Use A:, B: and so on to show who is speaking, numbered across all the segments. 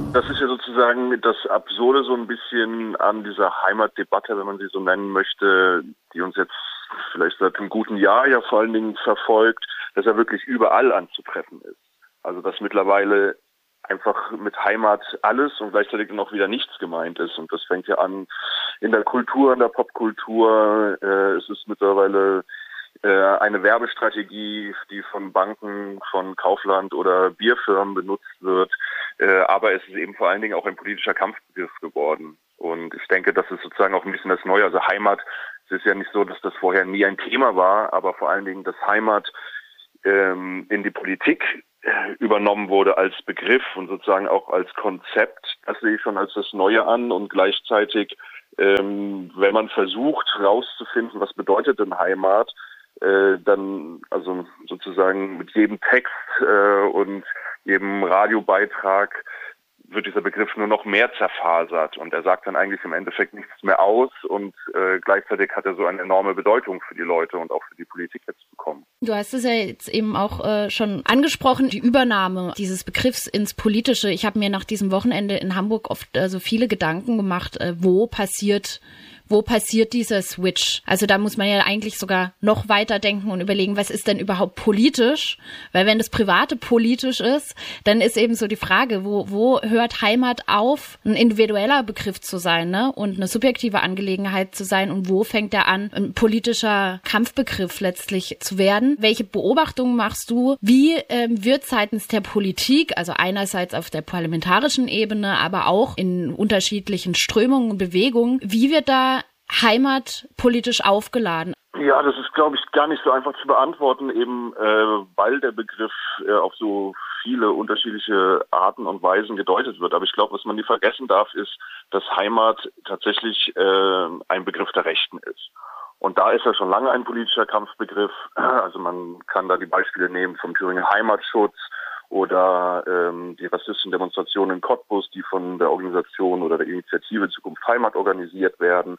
A: Das ist ja sozusagen das Absurde so ein bisschen an dieser Heimatdebatte, wenn man sie so nennen möchte, die uns jetzt vielleicht seit einem guten Jahr ja vor allen Dingen verfolgt, dass er wirklich überall anzutreffen ist. Also dass mittlerweile einfach mit Heimat alles und gleichzeitig dann auch wieder nichts gemeint ist. Und das fängt ja an in der Kultur, in der Popkultur. Es ist mittlerweile eine Werbestrategie, die von Banken, von Kaufland oder Bierfirmen benutzt wird. Aber es ist eben vor allen Dingen auch ein politischer Kampfbegriff geworden. Und ich denke, das ist sozusagen auch ein bisschen das Neue. Also Heimat, es ist ja nicht so, dass das vorher nie ein Thema war, aber vor allen Dingen, dass Heimat in die Politik übernommen wurde als Begriff und sozusagen auch als Konzept. Das sehe ich schon als das Neue an und gleichzeitig, wenn man versucht herauszufinden, was bedeutet denn Heimat, dann also sozusagen mit jedem Text und jedem Radiobeitrag wird dieser Begriff nur noch mehr zerfasert und er sagt dann eigentlich im Endeffekt nichts mehr aus und gleichzeitig hat er so eine enorme Bedeutung für die Leute und auch für die Politik jetzt bekommen.
B: Du hast es ja jetzt eben auch schon angesprochen, die Übernahme dieses Begriffs ins Politische. Ich habe mir nach diesem Wochenende in Hamburg oft so viele Gedanken gemacht, wo passiert dieser Switch? Also da muss man ja eigentlich sogar noch weiter denken und überlegen, was ist denn überhaupt politisch? Weil wenn das Private politisch ist, dann ist eben so die Frage, wo hört Heimat auf, ein individueller Begriff zu sein, ne? Und eine subjektive Angelegenheit zu sein und wo fängt er an, ein politischer Kampfbegriff letztlich zu werden? Welche Beobachtungen machst du? Wie wird seitens der Politik, also einerseits auf der parlamentarischen Ebene, aber auch in unterschiedlichen Strömungen und Bewegungen, wie wird da Heimat politisch aufgeladen?
A: Ja, das ist, glaube ich, gar nicht so einfach zu beantworten, eben weil der Begriff auf so viele unterschiedliche Arten und Weisen gedeutet wird. Aber ich glaube, was man nie vergessen darf, ist, dass Heimat tatsächlich ein Begriff der Rechten ist. Und da ist er schon lange ein politischer Kampfbegriff. Also man kann da die Beispiele nehmen vom Thüringer Heimatschutz oder die rassistischen Demonstrationen in Cottbus, die von der Organisation oder der Initiative Zukunft Heimat organisiert werden.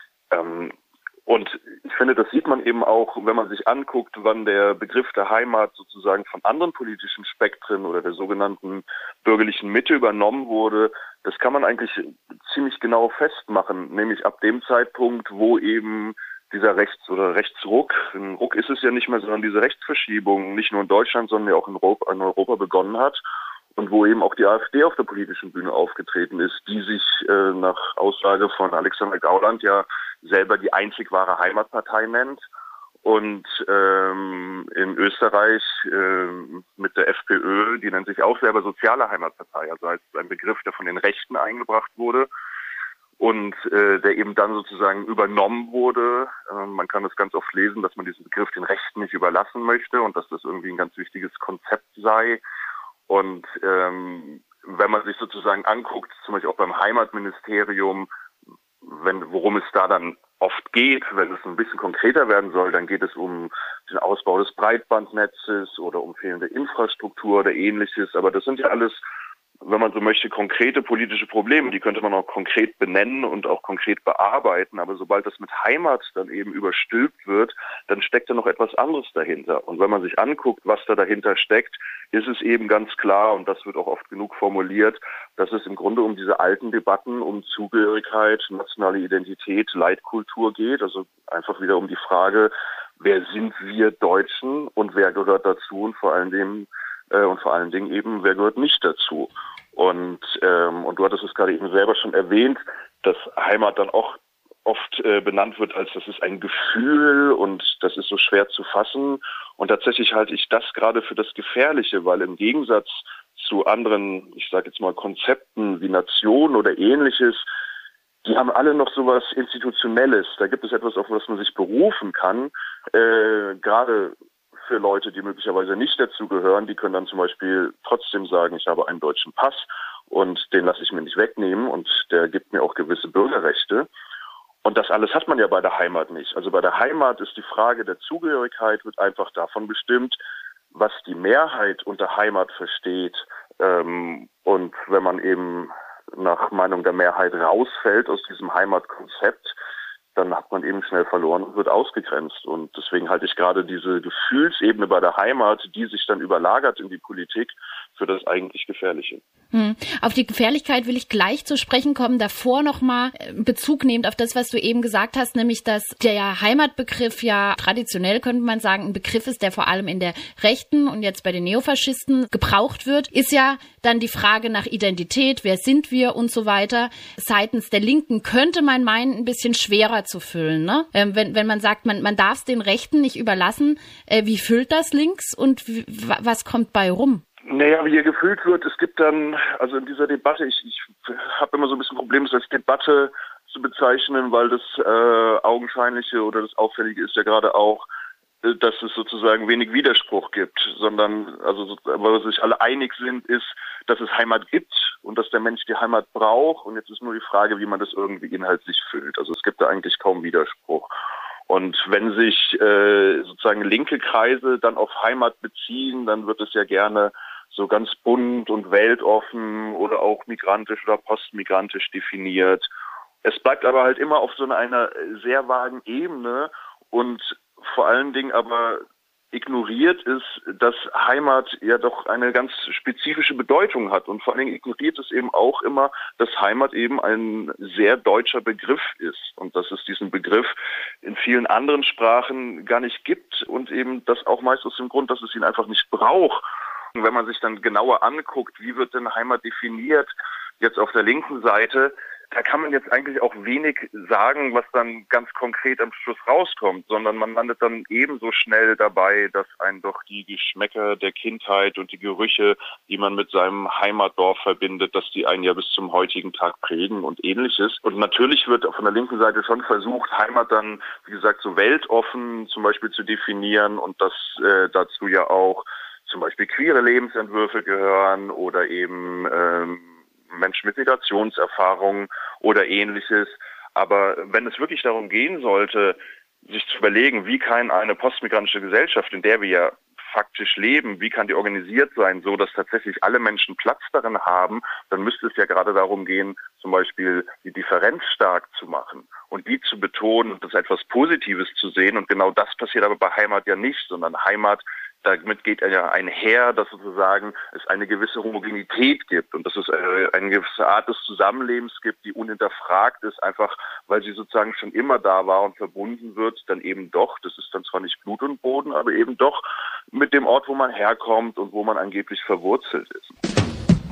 A: Und ich finde, das sieht man eben auch, wenn man sich anguckt, wann der Begriff der Heimat sozusagen von anderen politischen Spektren oder der sogenannten bürgerlichen Mitte übernommen wurde. Das kann man eigentlich ziemlich genau festmachen, nämlich ab dem Zeitpunkt, wo eben dieser Rechtsruck, ein Ruck ist es ja nicht mehr, sondern diese Rechtsverschiebung nicht nur in Deutschland, sondern ja auch in Europa begonnen hat. Und wo eben auch die AfD auf der politischen Bühne aufgetreten ist, die sich nach Aussage von Alexander Gauland ja selber die einzig wahre Heimatpartei nennt. Und in Österreich mit der FPÖ, die nennt sich auch selber soziale Heimatpartei, also als ein Begriff, der von den Rechten eingebracht wurde und der eben dann sozusagen übernommen wurde. Man kann das ganz oft lesen, dass man diesen Begriff den Rechten nicht überlassen möchte und dass das irgendwie ein ganz wichtiges Konzept sei. Und wenn man sich sozusagen anguckt, zum Beispiel auch beim Heimatministerium, worum es da dann oft geht, wenn es ein bisschen konkreter werden soll, dann geht es um den Ausbau des Breitbandnetzes oder um fehlende Infrastruktur oder Ähnliches. Aber das sind ja alles, wenn man so möchte, konkrete politische Probleme. Die könnte man auch konkret benennen und auch konkret bearbeiten. Aber sobald das mit Heimat dann eben überstülpt wird, dann steckt da noch etwas anderes dahinter. Und wenn man sich anguckt, was da dahinter steckt, ist es eben ganz klar, und das wird auch oft genug formuliert, dass es im Grunde um diese alten Debatten um Zugehörigkeit, nationale Identität, Leitkultur geht. Also einfach wieder um die Frage, wer sind wir Deutschen und wer gehört dazu und vor allen Dingen eben, wer gehört nicht dazu. Und du hattest es gerade eben selber schon erwähnt, dass Heimat dann auch oft benannt wird als, das ist ein Gefühl und das ist so schwer zu fassen. Und tatsächlich halte ich das gerade für das Gefährliche, weil im Gegensatz zu anderen, ich sage jetzt mal Konzepten wie Nation oder Ähnliches, die haben alle noch sowas Institutionelles. Da gibt es etwas, auf was man sich berufen kann, gerade für Leute, die möglicherweise nicht dazugehören, die können dann zum Beispiel trotzdem sagen, ich habe einen deutschen Pass und den lasse ich mir nicht wegnehmen und der gibt mir auch gewisse Bürgerrechte. Und das alles hat man ja bei der Heimat nicht. Also bei der Heimat ist die Frage der Zugehörigkeit wird einfach davon bestimmt, was die Mehrheit unter Heimat versteht. Und wenn man eben nach Meinung der Mehrheit rausfällt aus diesem Heimatkonzept, dann hat man eben schnell verloren und wird ausgegrenzt. Und deswegen halte ich gerade diese Gefühlsebene bei der Heimat, die sich dann überlagert in die Politik, für das eigentlich Gefährliche.
B: Auf die Gefährlichkeit will ich gleich zu sprechen kommen. Davor nochmal Bezug nehmend auf das, was du eben gesagt hast, nämlich, dass der Heimatbegriff ja traditionell, könnte man sagen, ein Begriff ist, der vor allem in der Rechten und jetzt bei den Neofaschisten gebraucht wird, ist ja dann die Frage nach Identität, wer sind wir und so weiter. Seitens der Linken könnte man meinen, ein bisschen schwerer zu füllen, ne? Wenn man sagt, man darf es den Rechten nicht überlassen, wie füllt das links und was kommt bei rum?
A: Naja, wie hier gefüllt wird, es gibt dann, also in dieser Debatte, ich habe immer so ein bisschen Probleme, das als Debatte zu bezeichnen, weil das Augenscheinliche oder das Auffällige ist ja gerade auch, dass es sozusagen wenig Widerspruch gibt, sondern, also, weil sich alle einig sind, ist, dass es Heimat gibt und dass der Mensch die Heimat braucht. Und jetzt ist nur die Frage, wie man das irgendwie inhaltlich füllt. Also es gibt da eigentlich kaum Widerspruch. Und wenn sich sozusagen linke Kreise dann auf Heimat beziehen, dann wird es ja gerne so ganz bunt und weltoffen oder auch migrantisch oder postmigrantisch definiert. Es bleibt aber halt immer auf so einer sehr vagen Ebene und vor allen Dingen aber ignoriert ist, dass Heimat ja doch eine ganz spezifische Bedeutung hat und vor allen Dingen ignoriert es eben auch immer, dass Heimat eben ein sehr deutscher Begriff ist und dass es diesen Begriff in vielen anderen Sprachen gar nicht gibt und eben das auch meist aus dem Grund, dass es ihn einfach nicht braucht. Und wenn man sich dann genauer anguckt, wie wird denn Heimat definiert, jetzt auf der linken Seite, da kann man jetzt eigentlich auch wenig sagen, was dann ganz konkret am Schluss rauskommt, sondern man landet dann ebenso schnell dabei, dass einen doch die Geschmäcker der Kindheit und die Gerüche, die man mit seinem Heimatdorf verbindet, dass die einen ja bis zum heutigen Tag prägen und Ähnliches. Und natürlich wird von der linken Seite schon versucht, Heimat dann, wie gesagt, so weltoffen zum Beispiel zu definieren und dass dazu ja auch zum Beispiel queere Lebensentwürfe gehören oder eben Menschen mit Migrationserfahrungen oder Ähnliches. Aber wenn es wirklich darum gehen sollte, sich zu überlegen, wie kann eine postmigrantische Gesellschaft, in der wir ja faktisch leben, wie kann die organisiert sein, so dass tatsächlich alle Menschen Platz darin haben, dann müsste es ja gerade darum gehen, zum Beispiel die Differenz stark zu machen und die zu betonen und das etwas Positives zu sehen. Und genau das passiert aber bei Heimat ja nicht, sondern Heimat, damit geht ja einher, dass sozusagen es eine gewisse Homogenität gibt und dass es eine gewisse Art des Zusammenlebens gibt, die unhinterfragt ist, einfach weil sie sozusagen schon immer da war und verbunden wird, dann eben doch, das ist dann zwar nicht Blut und Boden, aber eben doch mit dem Ort, wo man herkommt und wo man angeblich verwurzelt ist.